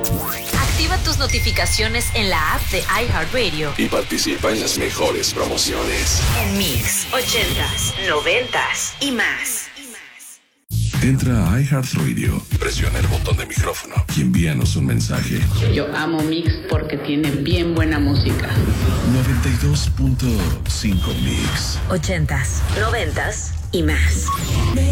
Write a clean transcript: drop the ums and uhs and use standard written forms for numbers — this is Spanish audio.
Activa tus notificaciones en la app de iHeartRadio y participa en las mejores promociones. en Mix 80s, 90s y más. Entra a iHeartRadio, presiona el botón de micrófono y envíanos un mensaje. Yo amo Mix porque tiene bien buena música. 92.5 Mix. 80s, 90s y más.